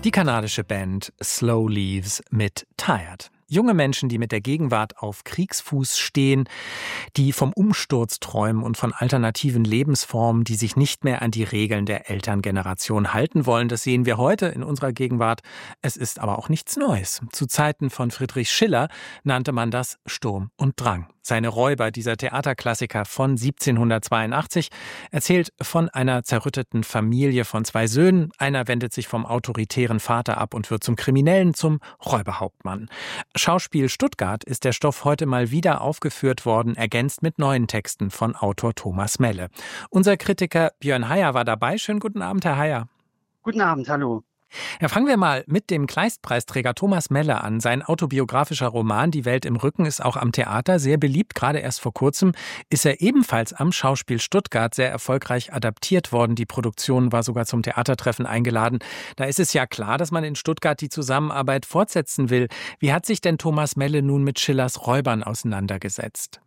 Die kanadische Band Slow Leaves mit Tired. Junge Menschen, die mit der Gegenwart auf Kriegsfuß stehen, die vom Umsturz träumen und von alternativen Lebensformen, die sich nicht mehr an die Regeln der Elterngeneration halten wollen. Das sehen wir heute in unserer Gegenwart. Es ist aber auch nichts Neues. Zu Zeiten von Friedrich Schiller nannte man das Sturm und Drang. Seine Räuber, dieser Theaterklassiker von 1782, erzählt von einer zerrütteten Familie von zwei Söhnen. Einer wendet sich vom autoritären Vater ab und wird zum Kriminellen, zum Räuberhauptmann. Schauspiel Stuttgart ist der Stoff heute mal wieder aufgeführt worden, ergänzt mit neuen Texten von Autor Thomas Melle. Unser Kritiker Björn Heyer war dabei. Schönen guten Abend, Herr Heyer. Guten Abend, hallo. Ja, fangen wir mal mit dem Kleist-Preisträger Thomas Melle an. Sein autobiografischer Roman Die Welt im Rücken ist auch am Theater sehr beliebt. Gerade erst vor kurzem ist er ebenfalls am Schauspiel Stuttgart sehr erfolgreich adaptiert worden. Die Produktion war sogar zum Theatertreffen eingeladen. Da ist es ja klar, dass man in Stuttgart die Zusammenarbeit fortsetzen will. Wie hat sich denn Thomas Melle nun mit Schillers Räubern auseinandergesetzt?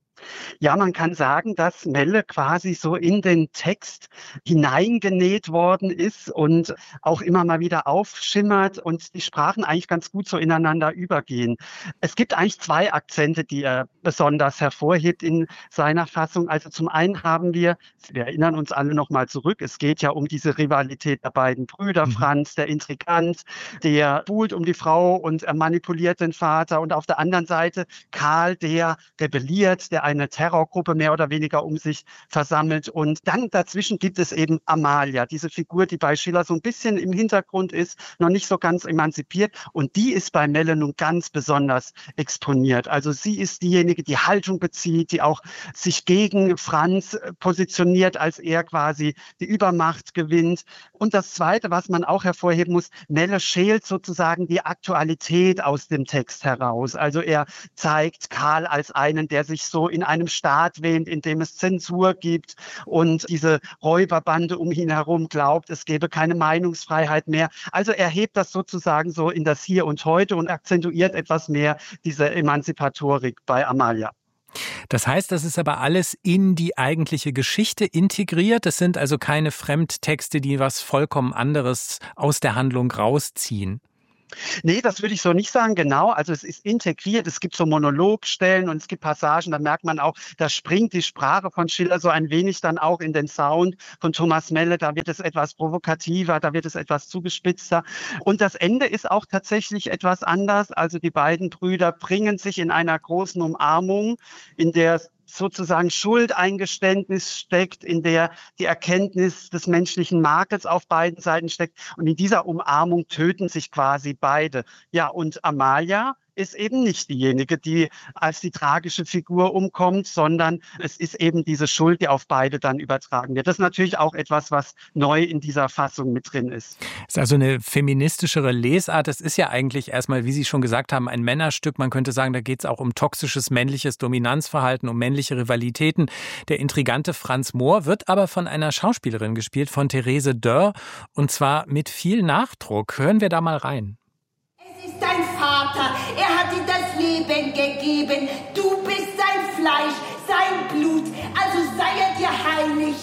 Ja, man kann sagen, dass Melle quasi so in den Text hineingenäht worden ist und auch immer mal wieder aufschimmert und die Sprachen eigentlich ganz gut so ineinander übergehen. Es gibt eigentlich zwei Akzente, die er besonders hervorhebt in seiner Fassung. Also zum einen haben wir erinnern uns alle noch mal zurück, es geht ja um diese Rivalität der beiden Brüder, Franz, der Intrigant, der buhlt um die Frau und er manipuliert den Vater, und auf der anderen Seite Karl, der rebelliert, der eine Terrorgruppe mehr oder weniger um sich versammelt. Und dann dazwischen gibt es eben Amalia, diese Figur, die bei Schiller so ein bisschen im Hintergrund ist, noch nicht so ganz emanzipiert. Und die ist bei Melle nun ganz besonders exponiert. Also sie ist diejenige, die Haltung bezieht, die auch sich gegen Franz positioniert, als er quasi die Übermacht gewinnt. Und das Zweite, was man auch hervorheben muss, Melle schält sozusagen die Aktualität aus dem Text heraus. Also er zeigt Karl als einen, der sich so in einem Staat wähnt, in dem es Zensur gibt und diese Räuberbande um ihn herum glaubt, es gäbe keine Meinungsfreiheit mehr. Also er hebt das sozusagen so in das Hier und Heute und akzentuiert etwas mehr diese Emanzipatorik bei Amalia. Das heißt, das ist aber alles in die eigentliche Geschichte integriert. Es sind also keine Fremdtexte, die was vollkommen anderes aus der Handlung rausziehen. Nee, das würde ich so nicht sagen, genau. Also es ist integriert, es gibt so Monologstellen und es gibt Passagen, da merkt man auch, da springt die Sprache von Schiller so ein wenig dann auch in den Sound von Thomas Melle, da wird es etwas provokativer, da wird es etwas zugespitzter. Und das Ende ist auch tatsächlich etwas anders. Also die beiden Brüder bringen sich in einer großen Umarmung, in der sozusagen Schuldeingeständnis steckt, in der die Erkenntnis des menschlichen Makels auf beiden Seiten steckt. Und in dieser Umarmung töten sich quasi beide. Ja, und Amalia ist eben nicht diejenige, die als die tragische Figur umkommt, sondern es ist eben diese Schuld, die auf beide dann übertragen wird. Das ist natürlich auch etwas, was neu in dieser Fassung mit drin ist. Es ist also eine feministischere Lesart. Es ist ja eigentlich erstmal, wie Sie schon gesagt haben, ein Männerstück. Man könnte sagen, da geht es auch um toxisches männliches Dominanzverhalten, um männliche Rivalitäten. Der intrigante Franz Mohr wird aber von einer Schauspielerin gespielt, von Therese Dörr, und zwar mit viel Nachdruck. Hören wir da mal rein. Es ist dein Vater, er hat dir das Leben gegeben. Du bist sein Fleisch, sein Blut, also sei er dir heilig.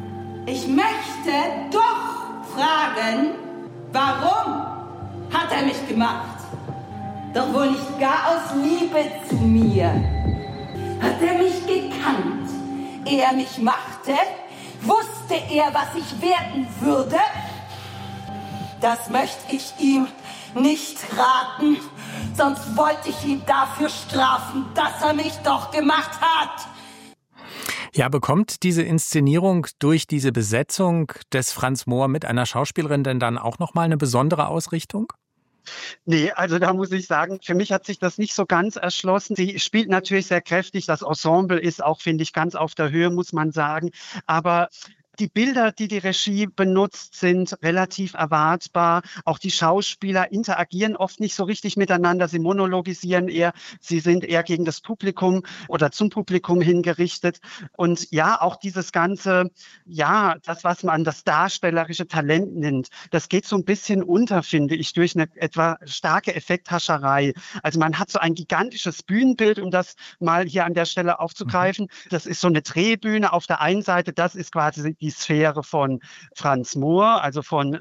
Ich möchte doch fragen, warum hat er mich gemacht? Doch wohl nicht gar aus Liebe zu mir. Hat er mich gekannt, ehe er mich machte? Wusste er, was ich werden würde? Das möchte ich ihm nicht raten, sonst wollte ich ihn dafür strafen, dass er mich doch gemacht hat. Ja, bekommt diese Inszenierung durch diese Besetzung des Franz Mohr mit einer Schauspielerin denn dann auch nochmal eine besondere Ausrichtung? Nee, also da muss ich sagen, für mich hat sich das nicht so ganz erschlossen. Sie spielt natürlich sehr kräftig, das Ensemble ist auch, finde ich, ganz auf der Höhe, muss man sagen, aber die Bilder, die die Regie benutzt, sind relativ erwartbar. Auch die Schauspieler interagieren oft nicht so richtig miteinander. Sie monologisieren eher. Sie sind eher gegen das Publikum oder zum Publikum hingerichtet. Und ja, auch dieses ganze, ja, das, was man das darstellerische Talent nennt, das geht so ein bisschen unter, finde ich, durch eine etwa starke Effekthascherei. Also man hat so ein gigantisches Bühnenbild, um das mal hier an der Stelle aufzugreifen. Das ist so eine Drehbühne auf der einen Seite. Das ist quasi die Sphäre von Franz Mohr, also von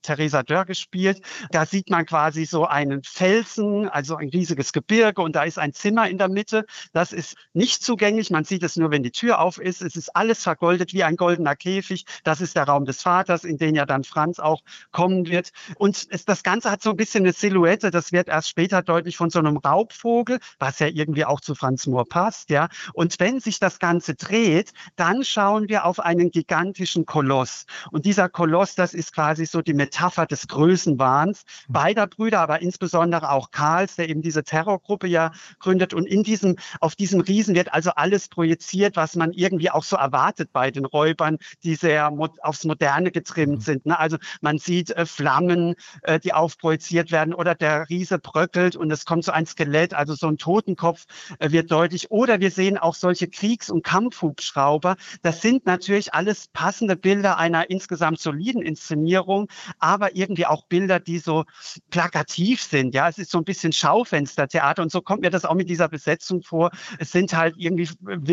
Theresa Dörr gespielt. Da sieht man quasi so einen Felsen, also ein riesiges Gebirge und da ist ein Zimmer in der Mitte. Das ist nicht zugänglich, man sieht es nur, wenn die Tür auf ist. Es ist alles vergoldet wie ein goldener Käfig. Das ist der Raum des Vaters, in den ja dann Franz auch kommen wird. Und das Ganze hat so ein bisschen eine Silhouette, das wird erst später deutlich, von so einem Raubvogel, was ja irgendwie auch zu Franz Moor passt, ja. Und wenn sich das Ganze dreht, dann schauen wir auf einen gigantischen Koloss. Und dieser Koloss, das ist quasi so die Metapher des Größenwahns beider Brüder, aber insbesondere auch Karls, der eben diese Terrorgruppe ja gründet. Und auf diesem Riesen wird also alles projiziert, was man irgendwie auch so erwartet bei den Räubern, die sehr aufs Moderne getrimmt sind. Ne? Also man sieht Flammen, die aufprojiziert werden, oder der Riese bröckelt und es kommt so ein Skelett, also so ein Totenkopf wird deutlich. Oder wir sehen auch solche Kriegs- und Kampfhubschrauber. Das sind natürlich alles passende Bilder einer insgesamt soliden Inszenierung, aber irgendwie auch Bilder, die so plakativ sind. Ja, es ist so ein bisschen Schaufenstertheater und so kommt mir das auch mit dieser Besetzung vor. Es sind halt irgendwie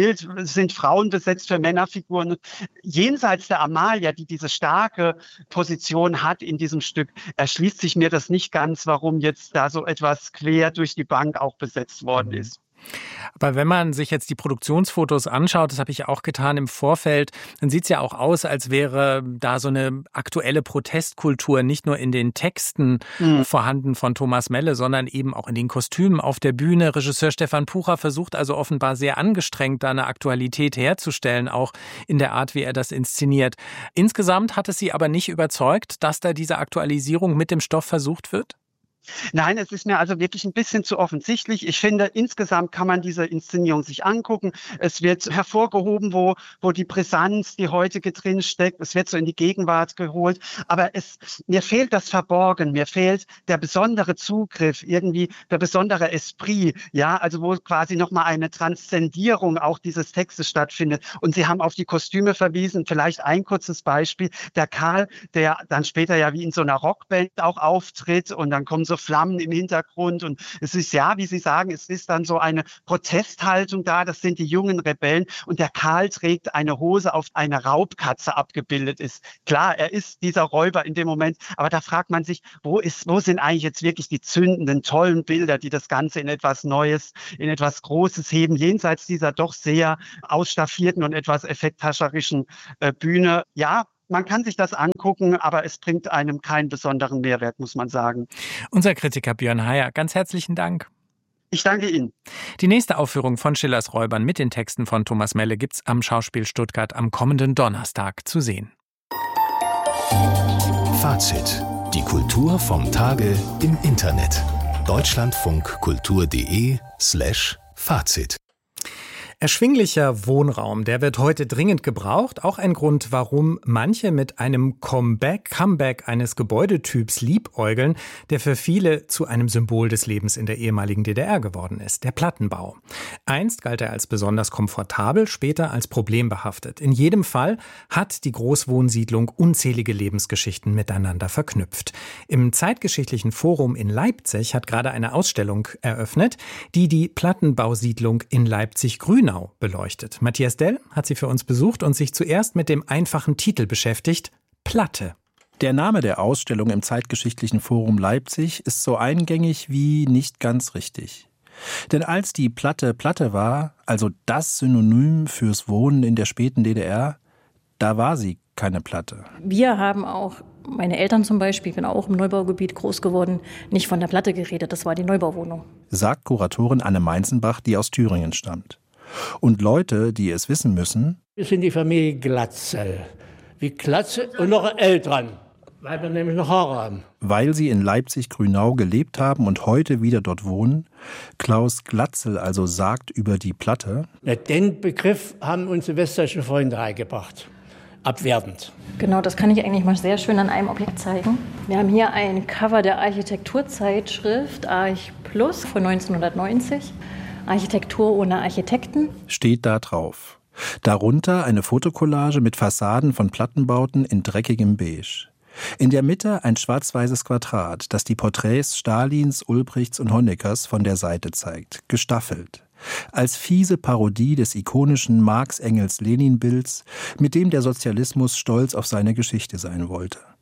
es sind Frauen besetzt für Männerfiguren. Jenseits der Amalia, die diese starke Position hat in diesem Stück, erschließt sich mir das nicht ganz, warum jetzt da so etwas quer durch die Bank auch besetzt worden ist. Aber wenn man sich jetzt die Produktionsfotos anschaut, das habe ich auch getan im Vorfeld, dann sieht es ja auch aus, als wäre da so eine aktuelle Protestkultur nicht nur in den Texten vorhanden von Thomas Melle, sondern eben auch in den Kostümen auf der Bühne. Regisseur Stefan Pucher versucht also offenbar sehr angestrengt, da eine Aktualität herzustellen, auch in der Art, wie er das inszeniert. Insgesamt hat es Sie aber nicht überzeugt, dass da diese Aktualisierung mit dem Stoff versucht wird? Nein, es ist mir also wirklich ein bisschen zu offensichtlich. Ich finde, insgesamt kann man diese Inszenierung sich angucken. Es wird hervorgehoben, wo die Brisanz, die heutige drin steckt. Es wird so in die Gegenwart geholt. Aber mir fehlt das Verborgen. Mir fehlt der besondere Zugriff, irgendwie der besondere Esprit. Ja, also wo quasi nochmal eine Transzendierung auch dieses Textes stattfindet. Und Sie haben auf die Kostüme verwiesen. Vielleicht ein kurzes Beispiel. Der Karl, der dann später ja wie in so einer Rockband auch auftritt und dann kommen so Flammen im Hintergrund und es ist ja, wie Sie sagen, es ist dann so eine Protesthaltung da, das sind die jungen Rebellen und der Karl trägt eine Hose, auf eine Raubkatze abgebildet ist. Klar, er ist dieser Räuber in dem Moment, aber da fragt man sich, wo sind eigentlich jetzt wirklich die zündenden, tollen Bilder, die das Ganze in etwas Neues, in etwas Großes heben, jenseits dieser doch sehr ausstaffierten und etwas effekthascherischen Bühne. Ja, man kann sich das angucken, aber es bringt einem keinen besonderen Mehrwert, muss man sagen. Unser Kritiker Björn Heyer, ganz herzlichen Dank. Ich danke Ihnen. Die nächste Aufführung von Schillers Räubern mit den Texten von Thomas Melle gibt's am Schauspiel Stuttgart am kommenden Donnerstag zu sehen. Fazit. Die Kultur vom Tage im Internet. deutschlandfunkkultur.de/Fazit. Erschwinglicher Wohnraum, der wird heute dringend gebraucht. Auch ein Grund, warum manche mit einem Comeback eines Gebäudetyps liebäugeln, der für viele zu einem Symbol des Lebens in der ehemaligen DDR geworden ist, der Plattenbau. Einst galt er als besonders komfortabel, später als problembehaftet. In jedem Fall hat die Großwohnsiedlung unzählige Lebensgeschichten miteinander verknüpft. Im Zeitgeschichtlichen Forum in Leipzig hat gerade eine Ausstellung eröffnet, die Plattenbausiedlung in Leipzig-Grünau beleuchtet. Matthias Dell hat sie für uns besucht und sich zuerst mit dem einfachen Titel beschäftigt: Platte. Der Name der Ausstellung im Zeitgeschichtlichen Forum Leipzig ist so eingängig wie nicht ganz richtig. Denn als die Platte Platte war, also das Synonym fürs Wohnen in der späten DDR, da war sie keine Platte. Wir haben auch, meine Eltern zum Beispiel, ich bin auch im Neubaugebiet groß geworden, nicht von der Platte geredet, das war die Neubauwohnung. Sagt Kuratorin Anne Meinzenbach, die aus Thüringen stammt. Und Leute, die es wissen müssen: Wir sind die Familie Glatzel. Wie Glatzel und noch Eltern, weil wir nämlich noch Haare haben. Weil sie in Leipzig-Grünau gelebt haben und heute wieder dort wohnen. Klaus Glatzel also sagt über die Platte: Den Begriff haben unsere westdeutschen Freunde eingebracht. Abwertend. Genau, das kann ich eigentlich mal sehr schön an einem Objekt zeigen. Wir haben hier ein Cover der Architekturzeitschrift Arch Plus von 1990. Architektur ohne Architekten. Steht da drauf. Darunter eine Fotokollage mit Fassaden von Plattenbauten in dreckigem Beige. In der Mitte ein schwarz-weißes Quadrat, das die Porträts Stalins, Ulbrichts und Honeckers von der Seite zeigt, gestaffelt. Als fiese Parodie des ikonischen Marx-Engels-Lenin-Bilds, mit dem der Sozialismus stolz auf seine Geschichte sein wollte.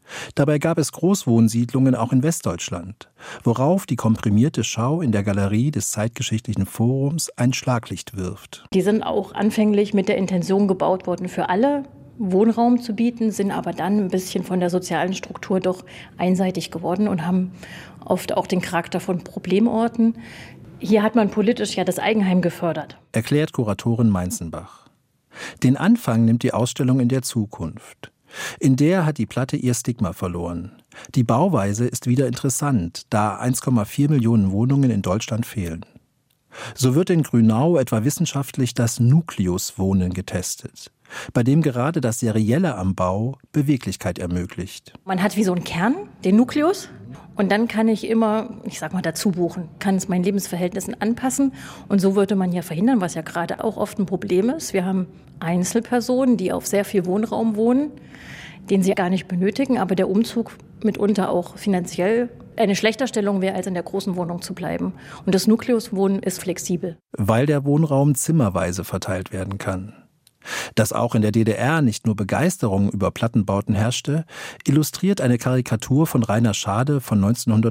Dabei gab es Großwohnsiedlungen auch in Westdeutschland, worauf die komprimierte Schau in der Galerie des Zeitgeschichtlichen Forums ein Schlaglicht wirft. Die sind auch anfänglich mit der Intention gebaut worden, für alle Wohnraum zu bieten, sind aber dann ein bisschen von der sozialen Struktur doch einseitig geworden und haben oft auch den Charakter von Problemorten. Hier hat man politisch ja das Eigenheim gefördert. Erklärt Kuratorin Meinzenbach. Den Anfang nimmt die Ausstellung in der Zukunft. In der hat die Platte ihr Stigma verloren. Die Bauweise ist wieder interessant, da 1,4 Millionen Wohnungen in Deutschland fehlen. So wird in Grünau etwa wissenschaftlich das Nukleuswohnen getestet, bei dem gerade das Serielle am Bau Beweglichkeit ermöglicht. Man hat wie so einen Kern, den Nukleus, und dann kann ich immer, dazu buchen, kann es meinen Lebensverhältnissen anpassen. Und so würde man ja verhindern, was ja gerade auch oft ein Problem ist. Wir haben Einzelpersonen, die auf sehr viel Wohnraum wohnen, den sie gar nicht benötigen, aber der Umzug mitunter auch finanziell eine Schlechterstellung wäre, als in der großen Wohnung zu bleiben. Und das Nukleuswohnen ist flexibel. Weil der Wohnraum zimmerweise verteilt werden kann. Dass auch in der DDR nicht nur Begeisterung über Plattenbauten herrschte, illustriert eine Karikatur von Rainer Schade von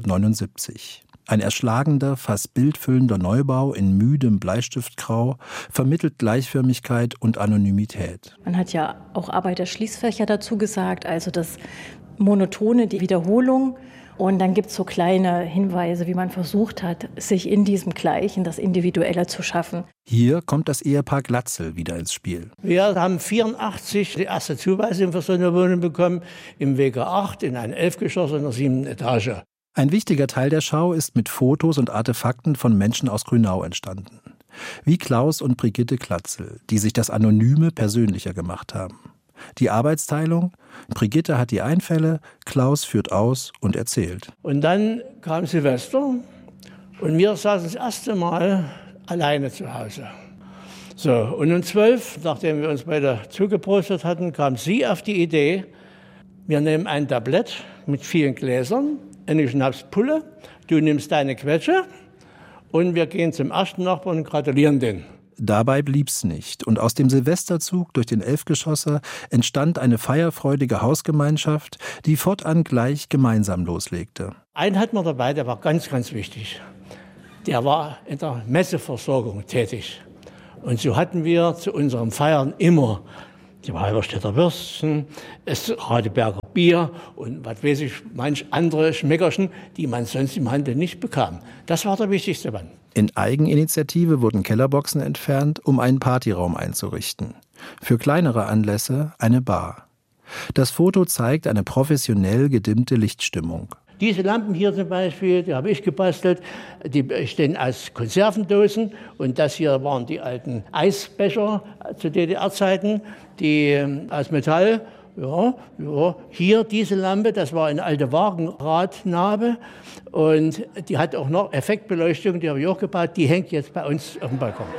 1979. Ein erschlagender, fast bildfüllender Neubau in müdem Bleistiftgrau vermittelt Gleichförmigkeit und Anonymität. Man hat ja auch Arbeiterschließfächer dazu gesagt, also das Monotone, die Wiederholung. Und dann gibt es so kleine Hinweise, wie man versucht hat, sich in diesem Gleichen das Individuelle zu schaffen. Hier kommt das Ehepaar Glatzel wieder ins Spiel. Wir haben 1984 die erste Zuweisung für so eine Wohnung bekommen, im Wege 8 in ein 11-Geschoss in der 7. Etage. Ein wichtiger Teil der Schau ist mit Fotos und Artefakten von Menschen aus Grünau entstanden. Wie Klaus und Brigitte Glatzel, die sich das Anonyme persönlicher gemacht haben. Die Arbeitsteilung: Brigitte hat die Einfälle, Klaus führt aus und erzählt. Und dann kam Silvester und wir saßen das erste Mal alleine zu Hause. So, und um 12, nachdem wir uns beide zugeprostet hatten, kam sie auf die Idee, wir nehmen ein Tablett mit vielen Gläsern, eine Schnapspulle, du nimmst deine Quetsche und wir gehen zum ersten Nachbarn und gratulieren den. Dabei blieb's nicht und aus dem Silvesterzug durch den 11-Geschosser entstand eine feierfreudige Hausgemeinschaft, die fortan gleich gemeinsam loslegte. Einen hatten wir dabei, der war ganz, ganz wichtig. Der war in der Messeversorgung tätig. Und so hatten wir zu unseren Feiern immer die Halberstädter Würstchen, das Radeberger Bier und was weiß ich, manch andere Schmeckerchen, die man sonst im Handel nicht bekam. Das war der wichtigste Mann. In Eigeninitiative wurden Kellerboxen entfernt, um einen Partyraum einzurichten. Für kleinere Anlässe eine Bar. Das Foto zeigt eine professionell gedimmte Lichtstimmung. Diese Lampen hier zum Beispiel, die habe ich gebastelt, die bestehen aus Konservendosen und das hier waren die alten Eisbecher zu DDR-Zeiten, die aus Metall. Ja. Hier diese Lampe, das war eine alte Wagenradnabe und die hat auch noch Effektbeleuchtung, die habe ich auch gebaut, die hängt jetzt bei uns auf dem Balkon.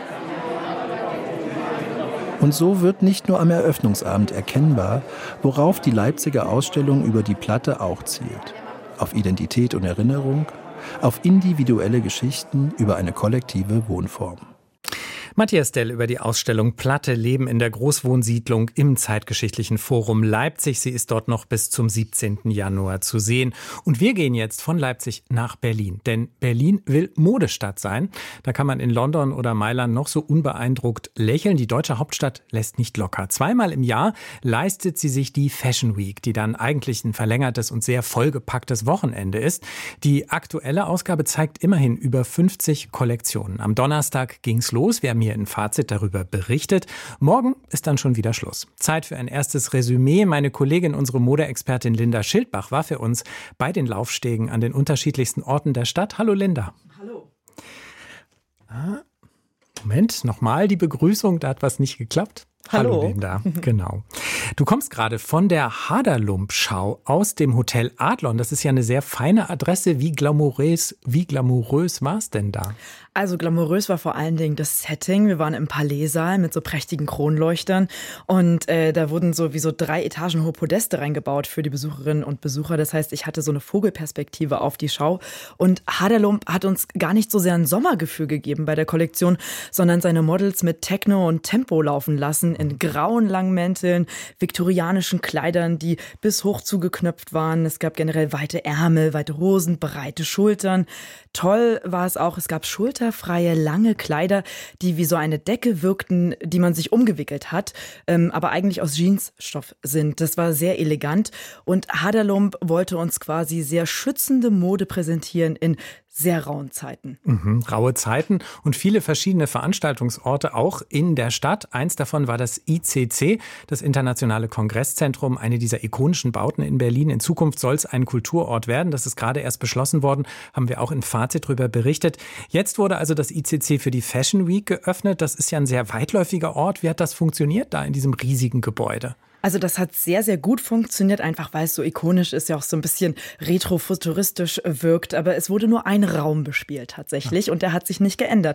Und so wird nicht nur am Eröffnungsabend erkennbar, worauf die Leipziger Ausstellung über die Platte auch zielt. Auf Identität und Erinnerung, auf individuelle Geschichten über eine kollektive Wohnform. Matthias Dell über die Ausstellung Platte Leben in der Großwohnsiedlung im Zeitgeschichtlichen Forum Leipzig. Sie ist dort noch bis zum 17. Januar zu sehen. Und wir gehen jetzt von Leipzig nach Berlin. Denn Berlin will Modestadt sein. Da kann man in London oder Mailand noch so unbeeindruckt lächeln. Die deutsche Hauptstadt lässt nicht locker. Zweimal im Jahr leistet sie sich die Fashion Week, die dann eigentlich ein verlängertes und sehr vollgepacktes Wochenende ist. Die aktuelle Ausgabe zeigt immerhin über 50 Kollektionen. Am Donnerstag ging's los. Wir haben hier ein Fazit darüber berichtet. Morgen ist dann schon wieder Schluss. Zeit für ein erstes Resümee. Meine Kollegin, unsere Modeexpertin Linda Schildbach, war für uns bei den Laufstegen an den unterschiedlichsten Orten der Stadt. Hallo Linda. Hallo. Moment, nochmal die Begrüßung, da hat was nicht geklappt. Hallo Linda, genau. Du kommst gerade von der Haderlump-Schau aus dem Hotel Adlon. Das ist ja eine sehr feine Adresse. Wie glamourös war es denn da? Also glamourös war vor allen Dingen das Setting. Wir waren im Palais-Saal mit so prächtigen Kronleuchtern und da wurden so wie so 3 Etagen hohe Podeste reingebaut für die Besucherinnen und Besucher. Das heißt, ich hatte so eine Vogelperspektive auf die Schau und Haderlump hat uns gar nicht so sehr ein Sommergefühl gegeben bei der Kollektion, sondern seine Models mit Techno und Tempo laufen lassen. Frauen in grauen Langmänteln, viktorianischen Kleidern, die bis hoch zugeknöpft waren. Es gab generell weite Ärmel, weite Hosen, breite Schultern. Toll war es auch, es gab schulterfreie, lange Kleider, die wie so eine Decke wirkten, die man sich umgewickelt hat, aber eigentlich aus Jeansstoff sind. Das war sehr elegant und Haderlump wollte uns quasi sehr schützende Mode präsentieren in sehr rauen Zeiten. Raue Zeiten und viele verschiedene Veranstaltungsorte auch in der Stadt. Eins davon war das ICC, das Internationale Kongresszentrum, eine dieser ikonischen Bauten in Berlin. In Zukunft soll es ein Kulturort werden. Das ist gerade erst beschlossen worden, haben wir auch im Fazit darüber berichtet. Jetzt wurde also das ICC für die Fashion Week geöffnet. Das ist ja ein sehr weitläufiger Ort. Wie hat das funktioniert da in diesem riesigen Gebäude? Also das hat sehr, sehr gut funktioniert, einfach weil es so ikonisch ist, ja auch so ein bisschen retrofuturistisch wirkt. Aber es wurde nur ein Raum bespielt tatsächlich und der hat sich nicht geändert.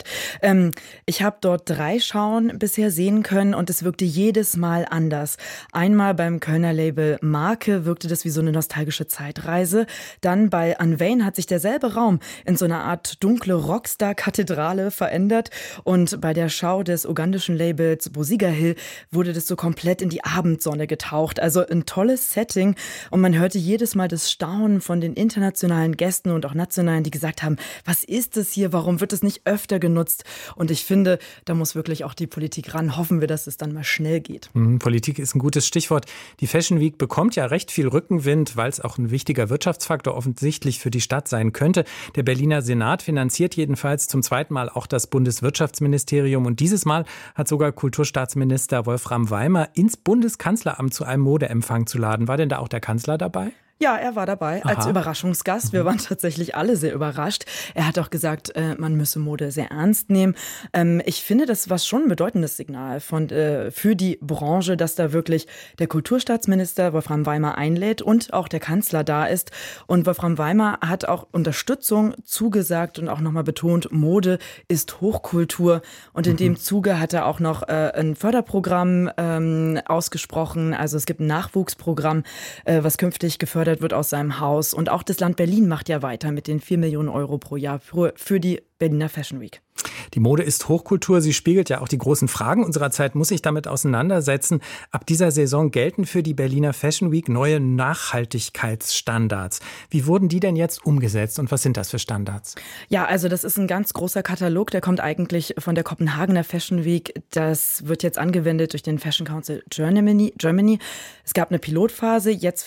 Ich habe dort 3 Schauen bisher sehen können und es wirkte jedes Mal anders. Einmal beim Kölner Label Marke wirkte das wie so eine nostalgische Zeitreise. Dann bei Unvein hat sich derselbe Raum in so eine Art dunkle Rockstar-Kathedrale verändert. Und bei der Schau des ugandischen Labels Bosiga Hill wurde das so komplett in die Abendsonne getaucht. Also ein tolles Setting und man hörte jedes Mal das Staunen von den internationalen Gästen und auch nationalen, die gesagt haben, was ist das hier, warum wird es nicht öfter genutzt? Und ich finde, da muss wirklich auch die Politik ran. Hoffen wir, dass es dann mal schnell geht. Politik ist ein gutes Stichwort. Die Fashion Week bekommt ja recht viel Rückenwind, weil es auch ein wichtiger Wirtschaftsfaktor offensichtlich für die Stadt sein könnte. Der Berliner Senat finanziert jedenfalls zum 2. Mal auch das Bundeswirtschaftsministerium und dieses Mal hat sogar Kulturstaatsminister Wolfram Weimer ins Bundeskanzleramt zu einem Modeempfang zu laden. War denn da auch der Kanzler dabei? Ja, er war dabei als Überraschungsgast. Wir waren tatsächlich alle sehr überrascht. Er hat auch gesagt, man müsse Mode sehr ernst nehmen. Ich finde, das war schon ein bedeutendes Signal für die Branche, dass da wirklich der Kulturstaatsminister Wolfram Weimer einlädt und auch der Kanzler da ist. Und Wolfram Weimer hat auch Unterstützung zugesagt und auch nochmal betont, Mode ist Hochkultur. Und in dem Zuge hat er auch noch ein Förderprogramm ausgesprochen. Also es gibt ein Nachwuchsprogramm, was künftig gefördert wird aus seinem Haus. Und auch das Land Berlin macht ja weiter mit den 4 Millionen Euro pro Jahr für die Berliner Fashion Week. Die Mode ist Hochkultur. Sie spiegelt ja auch die großen Fragen unserer Zeit, muss sich damit auseinandersetzen. Ab dieser Saison gelten für die Berliner Fashion Week neue Nachhaltigkeitsstandards. Wie wurden die denn jetzt umgesetzt und was sind das für Standards? Ja, also das ist ein ganz großer Katalog. Der kommt eigentlich von der Kopenhagener Fashion Week. Das wird jetzt angewendet durch den Fashion Council Germany. Es gab eine Pilotphase. Jetzt